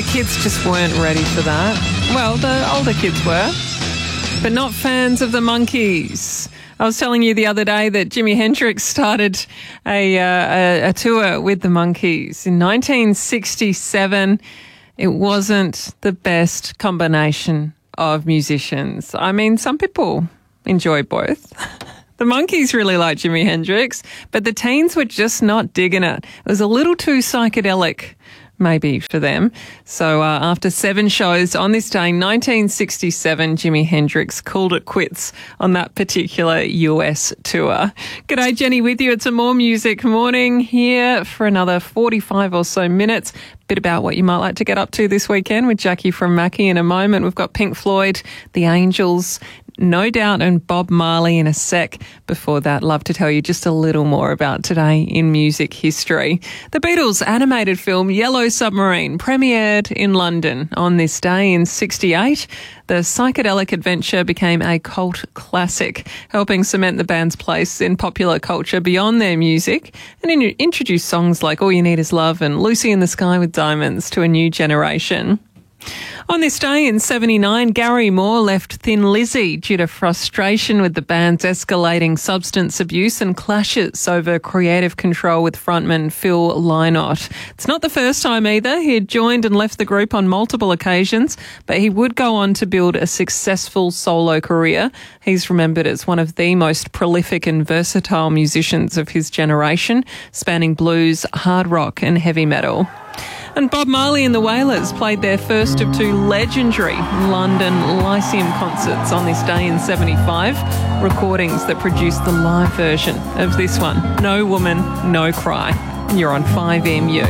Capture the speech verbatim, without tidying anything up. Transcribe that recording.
The kids just weren't ready for that. Well, the older kids were, but not fans of the Monkees. I was telling you the other day that Jimi Hendrix started a, uh, a, a tour with the Monkees in nineteen sixty-seven. It wasn't the best combination of musicians. I mean, some people enjoy both. The Monkees really liked Jimi Hendrix, but the teens were just not digging it. It was a little too psychedelic, maybe, for them. So uh, after seven shows on this day, nineteen sixty-seven, Jimi Hendrix called it quits on that particular U S tour. G'day, Jenny with you. It's a More Music morning here for another forty-five or so minutes. Bit about what you might like to get up to this weekend with Jackie from Mackie in a moment. We've got Pink Floyd, The Angels, No Doubt and Bob Marley in a sec. Before that, love to tell you just a little more about today in music history. The Beatles' animated film Yellow Submarine premiered in London on this day in sixty-eight. The psychedelic adventure became a cult classic, helping cement the band's place in popular culture beyond their music and in- introduce songs like All You Need Is Love and Lucy in the Sky with Diamonds to a new generation. On this day in seventy-nine, Gary Moore left Thin Lizzy due to frustration with the band's escalating substance abuse and clashes over creative control with frontman Phil Lynott. It's not the first time either. He had joined and left the group on multiple occasions, but he would go on to build a successful solo career. He's remembered as one of the most prolific and versatile musicians of his generation, spanning blues, hard rock and heavy metal. And Bob Marley and the Wailers played their first of two legendary London Lyceum concerts on this day in seventy-five, recordings that produced the live version of this one, No Woman, No Cry. And you're on five M U.